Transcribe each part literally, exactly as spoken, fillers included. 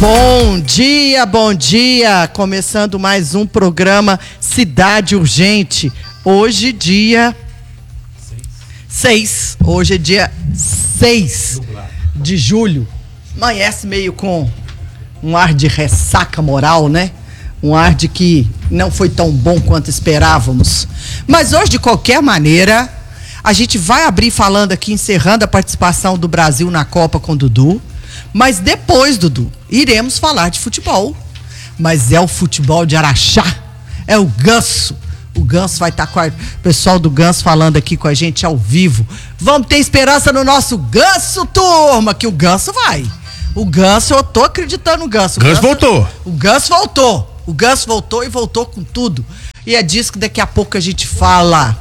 Bom dia, bom dia! Começando mais um programa Cidade Urgente. Hoje, dia seis. Hoje é dia seis de julho. Amanhece meio com um ar de ressaca moral, né? Um ar de que não foi tão bom quanto esperávamos. Mas hoje, de qualquer maneira, a gente vai abrir falando aqui, encerrando a participação do Brasil na Copa com o Dudu. Mas depois, Dudu, iremos falar de futebol. Mas é o futebol de Araxá. É o Ganso. O Ganso vai estar com o pessoal do Ganso falando aqui com a gente ao vivo. Vamos ter esperança no nosso Ganso, turma, que o Ganso vai. O Ganso, eu tô acreditando no Ganso. O Ganso, Ganso voltou. O Ganso voltou. O Ganso voltou e voltou com tudo. E é disso que daqui a pouco a gente fala.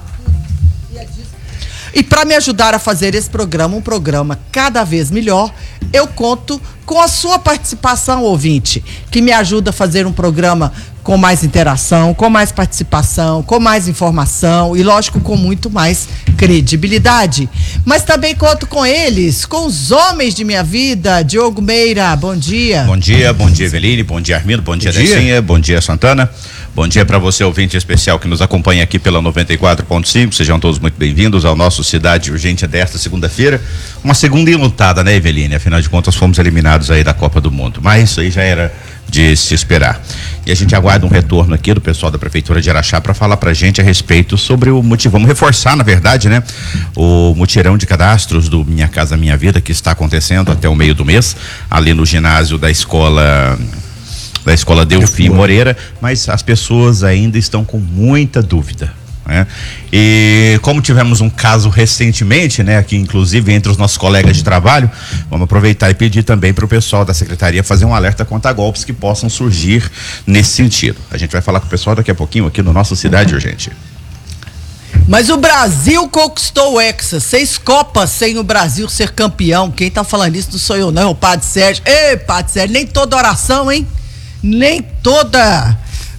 E para me ajudar a fazer esse programa, um programa cada vez melhor, eu conto com a sua participação, ouvinte, que me ajuda a fazer um programa com mais interação, com mais participação, com mais informação e, lógico, com muito mais credibilidade. Mas também conto com eles, com os homens de minha vida. Diogo Meira, bom dia. Bom dia, bom dia, Eveline, bom dia, Armindo, bom dia, Decinha, bom dia, Santana. Bom dia para você, ouvinte especial que nos acompanha aqui pela noventa e quatro ponto cinco. Sejam todos muito bem-vindos ao nosso Cidade Urgente desta segunda-feira. Uma segunda enlutada, né, Eveline? Afinal de contas, fomos eliminados aí da Copa do Mundo. Mas isso aí já era de se esperar. E a gente aguarda um retorno aqui do pessoal da Prefeitura de Araxá para falar pra gente a respeito sobre o mutirão. Vamos reforçar, na verdade, né? O mutirão de cadastros do Minha Casa Minha Vida, que está acontecendo até o meio do mês, ali no ginásio da escola... da escola Delfim Moreira, mas as pessoas ainda estão com muita dúvida, né? E como tivemos um caso recentemente, né, aqui inclusive entre os nossos colegas de trabalho, vamos aproveitar e pedir também para o pessoal da secretaria fazer um alerta contra golpes que possam surgir nesse sentido. A gente vai falar com o pessoal daqui a pouquinho aqui no nosso Cidade Urgente. Mas o Brasil conquistou o Hexa, seis Copas sem o Brasil ser campeão. Quem tá falando isso não sou eu não, é o Padre Sérgio. Ei, Padre Sérgio, nem toda oração, hein? Nem toda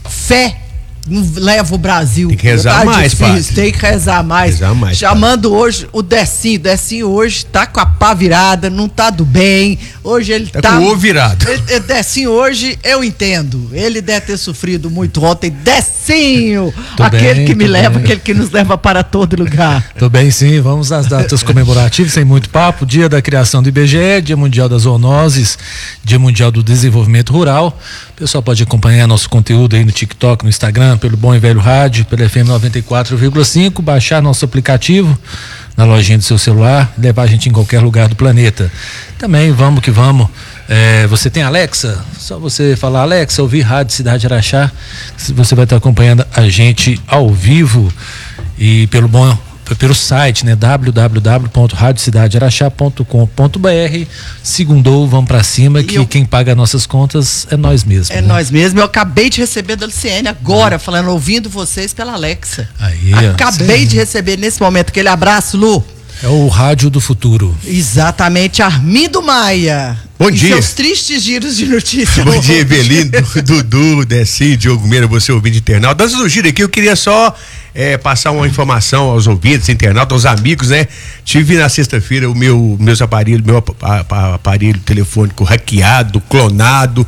fé leva o Brasil. Tem que rezar mais, padre. Tem que rezar mais. Rezar mais, chamando padre. Hoje o Decinho. O Decinho hoje tá com a pá virada, não tá do bem. Hoje ele tá... Tá com o virado. O Decinho hoje, eu entendo. Ele deve ter sofrido muito ontem. Decinho! Tô aquele bem, que me leva, bem. aquele que nos leva para todo lugar. Tô bem, sim. Vamos às datas comemorativas, sem muito papo. Dia da criação do I B G E, Dia Mundial das Zoonoses, Dia Mundial do Desenvolvimento Rural. O pessoal pode acompanhar nosso conteúdo aí no TikTok, no Instagram, pelo Bom e Velho Rádio, pela F M noventa e quatro vírgula cinco, baixar nosso aplicativo na lojinha do seu celular, levar a gente em qualquer lugar do planeta. Também vamos que vamos. É, você tem Alexa? Só você falar Alexa, ouvir Rádio Cidade Araxá, você vai estar acompanhando a gente ao vivo e pelo bom pelo site, né, w w w ponto rádio cidade araxá ponto com ponto b r. Segundou, vamos pra cima, e que eu... quem paga nossas contas é nós mesmos. É né? nós mesmos. Eu acabei de receber da Luciene agora, ah. falando, ouvindo vocês pela Alexa. Aí, acabei de receber nesse momento. Aquele abraço, Lu. É o rádio do futuro. Exatamente, Armindo Maia. Bom e dia. Seus tristes giros de notícias. Bom dia, Evelino, Dudu, Decinho, Diogo Meira, você ouvinte internauta. Antes do giro aqui, eu queria só é, passar uma informação aos ouvintes, internautas, aos amigos, né? Tive na sexta-feira o meu, meus aparelhos, meu aparelho telefônico hackeado, clonado,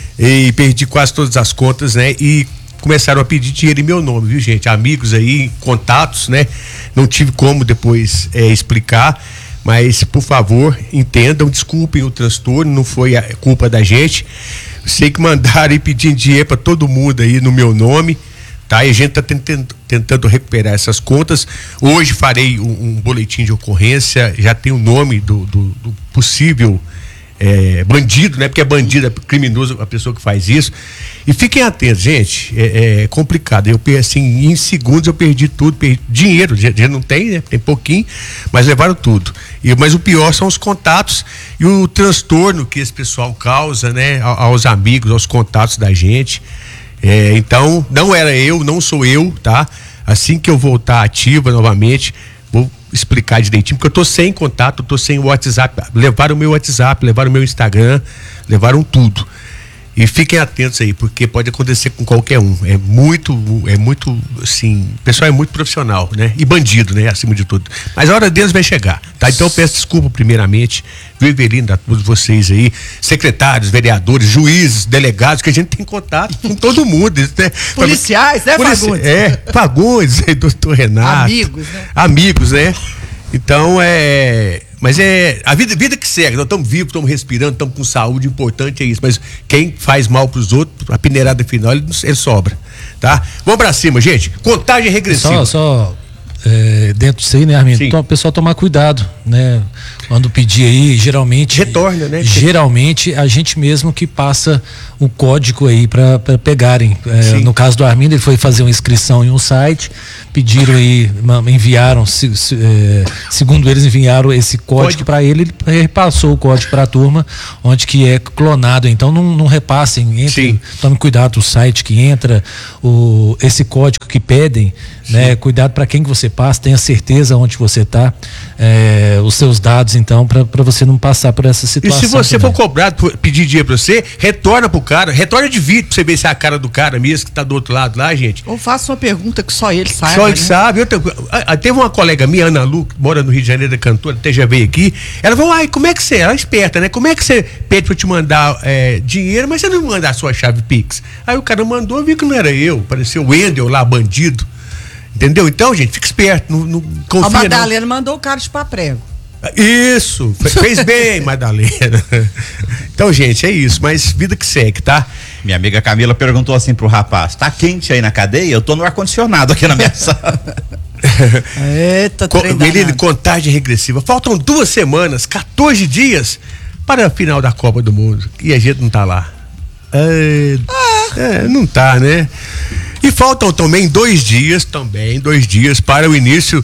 e perdi quase todas as contas, né? E começaram a pedir dinheiro em meu nome, viu, gente? Amigos aí, contatos, né? Não tive como depois é, explicar, mas, por favor, entendam, desculpem o transtorno, não foi a culpa da gente. Sei que mandaram e pedindo dinheiro para todo mundo aí no meu nome, tá? E a gente tá tentando, tentando recuperar essas contas. Hoje farei um, um boletim de ocorrência, já tem o nome do, do, do possível É, bandido, né? Porque é bandido, é criminoso a pessoa que faz isso. E fiquem atentos, gente, é, é complicado. Eu, assim, em segundos eu perdi tudo, perdi dinheiro, já, já não tem, né? Tem pouquinho, mas levaram tudo. E, mas o pior são os contatos e o transtorno que esse pessoal causa, né? A, aos amigos, aos contatos da gente. É, então, não era eu, não sou eu, tá? Assim que eu voltar ativa novamente, vou explicar direitinho, porque eu tô sem contato, eu tô sem WhatsApp. Levaram o meu WhatsApp, levaram o meu Instagram, levaram tudo. E fiquem atentos aí, porque pode acontecer com qualquer um. É muito, é muito, assim, o pessoal é muito profissional, né? E bandido, né? Acima de tudo. Mas a hora deles vai chegar, tá? Então eu peço desculpa primeiramente, viu, Ivelino, a todos vocês aí, secretários, vereadores, juízes, delegados, que a gente tem contato com todo mundo, né? Policiais, né, Polici... Fagundes? É, Fagundes, doutor Renato. Amigos, né? Amigos, né? Então, é... Mas é a vida, vida que segue, nós estamos vivos, estamos respirando, estamos com saúde, importante é isso, mas quem faz mal para os outros, a peneirada final, ele, ele sobra, tá? Vamos para cima, gente, contagem regressiva. Só, só é, dentro disso aí, né, Armindo? Então, o pessoal tomar cuidado, né? Quando pedir aí, geralmente... Retorna, né? Geralmente, a gente mesmo que passa o código aí para pegarem. É, no caso do Armindo, ele foi fazer uma inscrição em um site, pediram aí, enviaram, se, se, é, segundo eles, enviaram esse código para ele, ele repassou o código para a turma, onde que é clonado. Então, não, não repassem, entre, tome cuidado do site que entra, o, esse código que pedem, né? Cuidado para quem que você passa, tenha certeza onde você está, é, os seus dados, então, para você não passar por essa situação. E se você também for cobrado, por pedir dinheiro para você, retorna pro cara, retorna de vídeo pra você ver se é a cara do cara mesmo que tá do outro lado lá, gente. Ou faça uma pergunta que só ele sabe. Só ele né? sabe. Eu tenho, a, teve uma colega minha, Ana Lu, que mora no Rio de Janeiro, é cantora, até já veio aqui. Ela falou, ai, como é que você, ela é esperta, né? Como é que você pede pra eu te mandar é, dinheiro, mas você não manda a sua chave Pix? Aí o cara mandou, viu que não era eu, pareceu o Wendel lá, bandido. Entendeu? Então, gente, fica esperto, não, não confia. A Madalena não. mandou o cara de prego. Isso, fez bem, Madalena. Então, gente, é isso, mas vida que segue, tá? Minha amiga Camila perguntou assim pro rapaz, tá quente aí na cadeia? Eu tô no ar-condicionado aqui na minha sala. Eita, Co Menino, contagem regressiva. Faltam duas semanas, quatorze dias para a final da Copa do Mundo. E a gente não tá lá. É, ah. é, não tá, né? E faltam também dois dias, também, dois dias para o início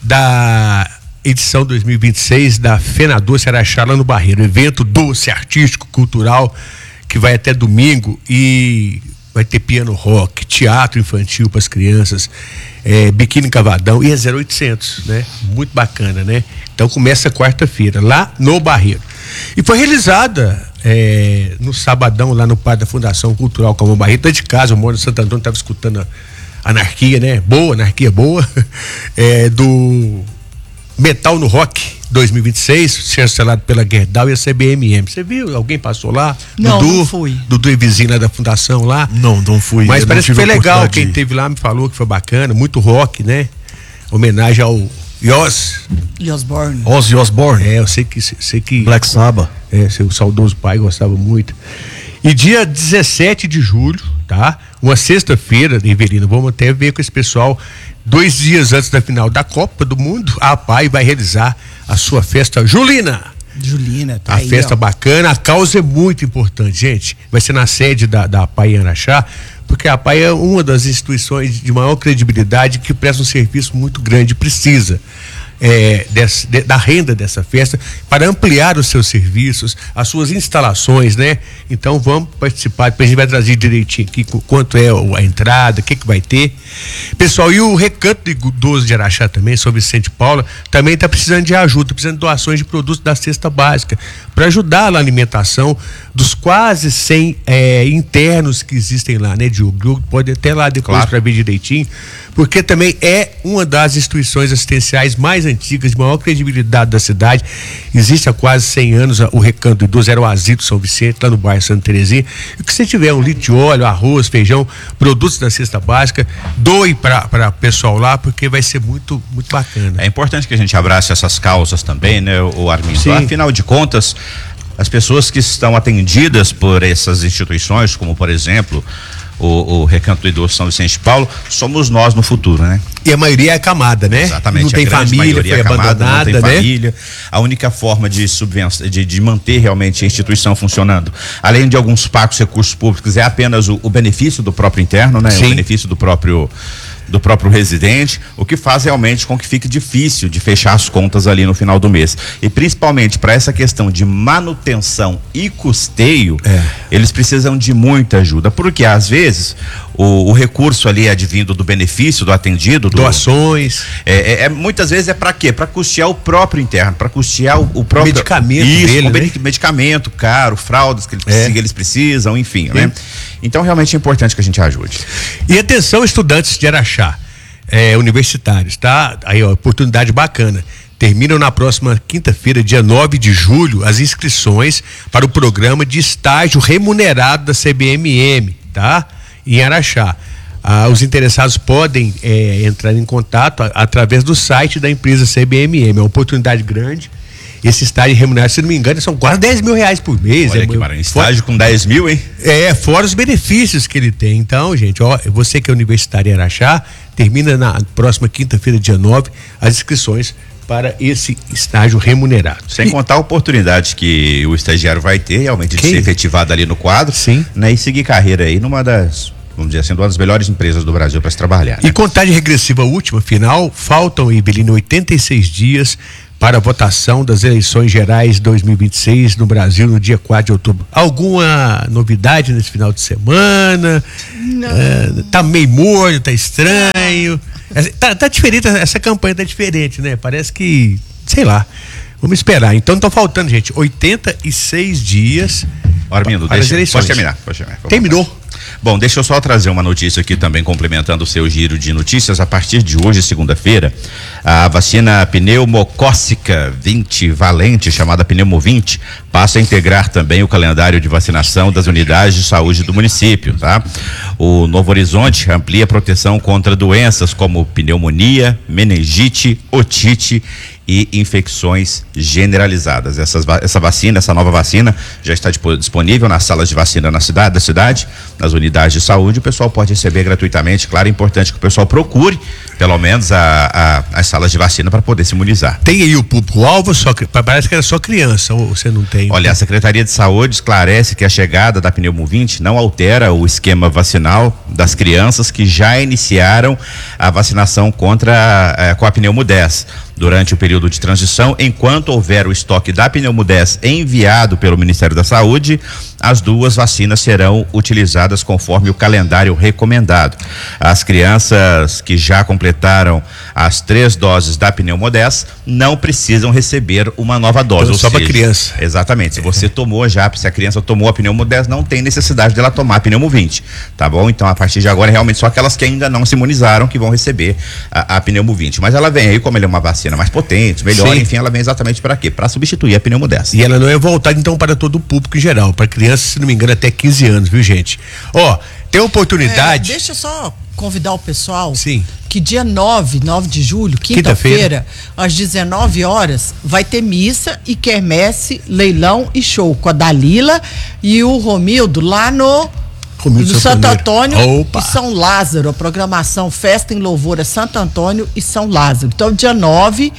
da edição dois mil e vinte e seis da FENADOCE Araxá lá no Barreiro, evento doce, artístico, cultural, que vai até domingo e vai ter piano rock, teatro infantil para as crianças, é, biquíni cavadão e é zero oitocentos, né? Muito bacana, né? Então começa quarta-feira lá no Barreiro. E foi realizada é, no sabadão lá no Parque da Fundação Cultural Calmon Barreiro, tá de casa, eu moro em Santo Antônio, estava escutando a anarquia, né? Boa, anarquia boa, é, do Metal no Rock dois mil e vinte e seis, chancelado pela Gerdau e a C B M M. Você viu? Alguém passou lá? Não, Dudu, não fui. Dudu e vizinho lá da fundação lá. Não, não fui. Mas eu parece que foi legal. Quem de... teve lá me falou que foi bacana, muito rock, né? Homenagem ao Yoz. Osborne. Ozzy Osbourne. É, eu sei que sei que Black Sabbath. É, seu saudoso pai gostava muito. E dia dezessete de julho, tá? Uma sexta-feira, Ivelino, vamos até ver com esse pessoal. Dois dias antes da final da Copa do Mundo, a A P A I vai realizar a sua festa Julina. Julina, tá A aí, festa ó. bacana, a causa é muito importante, gente. Vai ser na sede da, da A P A I em Araxá, porque a A P A I é uma das instituições de maior credibilidade que presta um serviço muito grande, precisa é, desse, de, da renda dessa festa para ampliar os seus serviços, as suas instalações, né? Então vamos participar, depois a gente vai trazer direitinho aqui quanto é a entrada, o que que vai ter. Pessoal, e o Recanto de Idoso de Araxá também, São Vicente de Paula, também está precisando de ajuda, precisando de doações de produtos da cesta básica, para ajudar na alimentação dos quase cem é, internos que existem lá, né, Diogo? Diogo pode até lá depois claro. Para ver direitinho, porque também é uma das instituições assistenciais mais antigas, de maior credibilidade da cidade. Existe há quase cem anos o Recanto do Idoso, era o Asilo São Vicente, lá no bairro Santa Terezinha. E que se tiver um litro de óleo, arroz, feijão, produtos da cesta básica, doe para o pessoal lá, porque vai ser muito, muito bacana. É importante que a gente abrace essas causas também, né, o Armindo? Sim. Afinal de contas, as pessoas que estão atendidas por essas instituições, como por exemplo o, o Recanto do Idoso São Vicente de Paulo, somos nós no futuro, né? E a maioria é camada, né? Exatamente. Não tem família, foi é camada, abandonada, não tem né? família. A única forma de subvenção, de, de manter realmente a instituição funcionando, além de alguns pagos recursos públicos, é apenas o, o benefício do próprio interno, né? Sim. O benefício do próprio do próprio residente, o que faz realmente com que fique difícil de fechar as contas ali no final do mês. E principalmente para essa questão de manutenção e custeio, é. eles precisam de muita ajuda, porque às vezes o, o recurso ali advindo do benefício do atendido, do, doações. É, é, é, muitas vezes é para quê? Para custear o próprio interno, para custear o, o próprio medicamento isso, dele, o né? medicamento caro, fraldas que, É. que eles precisam, enfim, né? Então realmente é importante que a gente ajude. E atenção, estudantes de Araxá, é, universitários, tá? Aí, ó, oportunidade bacana. Terminam na próxima quinta-feira, dia nove de julho, as inscrições para o programa de estágio remunerado da C B M M, tá? Em Araxá. Ah, os interessados podem é, entrar em contato a, através do site da empresa C B M M. É uma oportunidade grande. Esse estágio remunerado, se não me engano, são quase dez mil reais por mês. Olha é, que maravilha, estágio com dez mil, hein? É, fora os benefícios que ele tem. Então, gente, ó, você que é universitário em Araxá, termina na próxima quinta-feira, dia nove, as inscrições para esse estágio remunerado. Sem e... contar a oportunidade que o estagiário vai ter realmente de que? ser efetivado ali no quadro. Sim. Né, e seguir carreira aí numa das, vamos dizer assim, uma das melhores empresas do Brasil para se trabalhar. E né? contagem regressiva última, final, faltam, Ibelino, oitenta e seis dias para a votação das eleições gerais dois mil e vinte e seis no Brasil no dia quatro de outubro. Alguma novidade nesse final de semana? Não. É, tá meio morno, tá estranho. Tá, tá diferente, essa campanha tá diferente, né? Parece que, sei lá, vamos esperar. Então estão faltando, gente, oitenta e seis dias. Armindo, para deixa, as eleições. Pode terminar, pode terminar. Terminou. Bom, deixa eu só trazer uma notícia aqui também, complementando o seu giro de notícias. A partir de hoje, segunda-feira, a vacina pneumocócica vinte valente, chamada Pneumovinte, passa a integrar também o calendário de vacinação das unidades de saúde do município, tá? O Novo Horizonte amplia a proteção contra doenças como pneumonia, meningite, otite e infecções generalizadas. Essas, essa vacina, essa nova vacina já está disponível nas salas de vacina na cidade, da cidade, nas unidades de saúde. O pessoal pode receber gratuitamente. Claro, é importante que o pessoal procure, pelo menos, a, a, as salas de vacina para poder se imunizar. Tem aí o público-alvo, só que parece que era só criança, ou você não tem? Olha, a Secretaria de Saúde esclarece que a chegada da Pneumovinte não altera o esquema vacinal das crianças que já iniciaram a vacinação contra eh, com a Pneumo dez. Durante o período de transição, enquanto houver o estoque da Pneumo dez enviado pelo Ministério da Saúde, as duas vacinas serão utilizadas conforme o calendário recomendado. As crianças que já completaram as três doses da Pneumo dez não precisam receber uma nova dose. Então, só para criança. Exatamente. Se você tomou já, se a criança tomou a Pneumo dez, não tem necessidade dela tomar a Pneumo vinte, tá bom? Então, a partir de agora, realmente só aquelas que ainda não se imunizaram que vão receber a, a Pneumo vinte. Mas ela vem aí, como ela é uma vacina mais potente, melhor, Sim. enfim, ela vem exatamente para quê? Para substituir a Pneumo dez. E ela não é voltada, então, para todo o público em geral, para crianças, se não me engano, até quinze anos, viu, gente? Ó, tem oportunidade. É, deixa eu só convidar o pessoal. Sim. Que dia nove, nove de julho, quinta-feira, às dezenove horas, vai ter missa e quermesse, leilão e show com a Dalila e o Romildo lá no Romildo do Santo Sanfoneiro. Antônio Opa. e São Lázaro. A programação Festa em Louvor é Santo Antônio e São Lázaro. Então, dia nove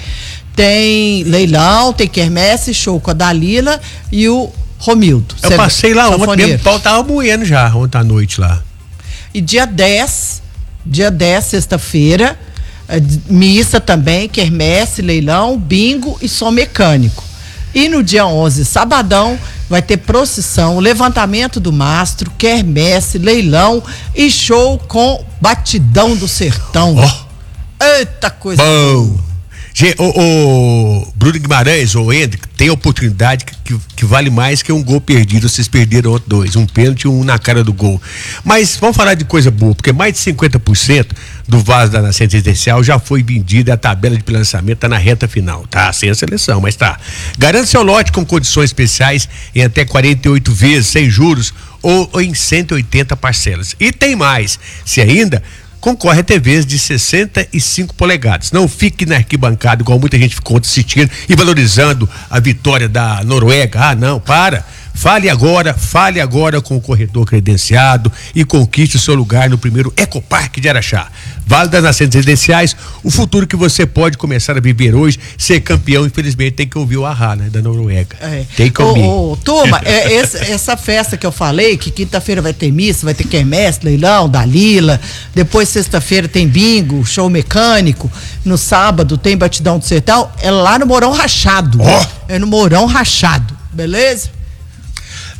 tem leilão, tem quermesse, show com a Dalila e o Romildo. Eu passei lá ontem, mesmo, o pau tava moendo já, ontem à noite lá. E dia dez, dia dez, sexta-feira, missa também, quermesse, leilão, bingo e som mecânico. E no dia onze, sabadão, vai ter procissão, levantamento do mastro, quermesse, leilão e show com Batidão do Sertão. Oh. Eita coisa Bom. boa. Gente, o, o Bruno Guimarães, ou Hendrick, tem oportunidade que, que, que vale mais que um gol perdido. Vocês perderam outro dois, um pênalti e um na cara do gol. Mas vamos falar de coisa boa, porque mais de cinquenta por cento do vaso da Nascente Residencial já foi vendido e a tabela de lançamento está na reta final. Tá sem a seleção, mas tá. Garante seu lote com condições especiais em até quarenta e oito vezes, sem juros ou, ou em cento e oitenta parcelas. E tem mais, se ainda concorre a T Vs de sessenta e cinco polegadas. Não fique na arquibancada, igual muita gente ficou assistindo e valorizando a vitória da Noruega. Ah, não, para. Fale agora, fale agora com o corretor credenciado e conquiste o seu lugar no primeiro Ecoparque de Araxá. Vale das Nascentes Residenciais, o futuro que você pode começar a viver hoje, ser campeão, infelizmente tem que ouvir o Arrá, né, da Noruega. É. Tem que ouvir. Ô, ô, turma, é, essa, essa festa que eu falei, que quinta-feira vai ter missa, vai ter quermesse, leilão, Dalila, depois sexta-feira tem bingo, show mecânico, no sábado tem Batidão do Sertão, é lá no Mourão Rachado. Oh. É no Mourão Rachado, beleza?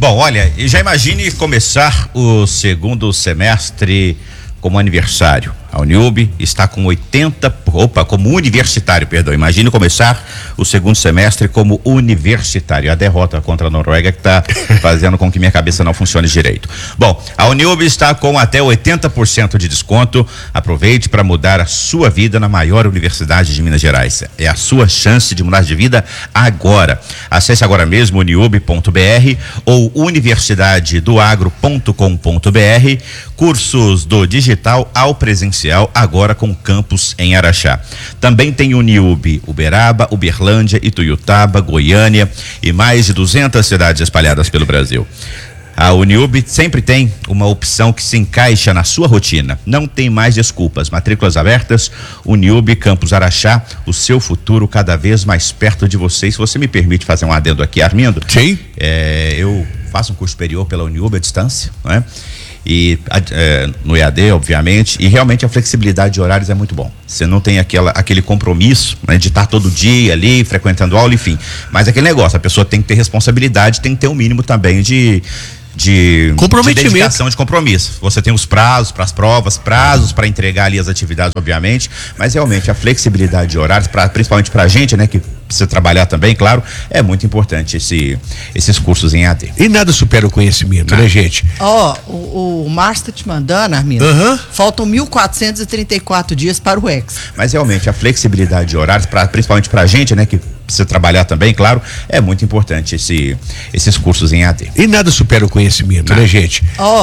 Bom, olha, já imagine começar o segundo semestre como aniversário. A Uniub está com oitenta, opa, como universitário, perdão. Imagine começar o segundo semestre como universitário. A derrota contra a Noruega que está fazendo com que minha cabeça não funcione direito. Bom, a Uniub está com até oitenta por cento de desconto. Aproveite para mudar a sua vida na maior universidade de Minas Gerais. É a sua chance de mudar de vida agora. Acesse agora mesmo uniub ponto br ou universidade do agro ponto com ponto br. Cursos do digital ao presencial, agora com campus em Araxá. Também tem Uniub, Uberaba, Uberlândia, Ituiutaba, Goiânia e mais de duzentas cidades espalhadas pelo Brasil. A Uniub sempre tem uma opção que se encaixa na sua rotina. Não tem mais desculpas. Matrículas abertas, Uniub, Campus Araxá, o seu futuro cada vez mais perto de você. Se você me permite fazer um adendo aqui, Armindo. Sim. É, eu faço um curso superior pela Uniub à distância, não é? E é, no E A D, obviamente, e realmente a flexibilidade de horários é muito bom. Você não tem aquela, aquele compromisso, né, de estar todo dia ali, frequentando aula, enfim. Mas aquele negócio, a pessoa tem que ter responsabilidade, tem que ter um mínimo também de... de comprometimento, de dedicação, de compromisso. Você tem os prazos para as provas, prazos para entregar ali as atividades, obviamente, mas realmente a flexibilidade de horários, pra, principalmente para a gente, né, que precisa trabalhar também, claro, é muito importante esse, esses cursos em E A D. E nada supera o conhecimento, né, gente? Ó, oh, o, o Márcio tá te mandando, Armindo, uhum. Faltam mil quatrocentos e trinta e quatro dias para o Hexa. Mas realmente a flexibilidade de horários, pra, principalmente para a gente, né, que precisa trabalhar também, claro, é muito importante esse, esses cursos em E A D. E nada supera o conhecimento, nada. né, gente? Ó,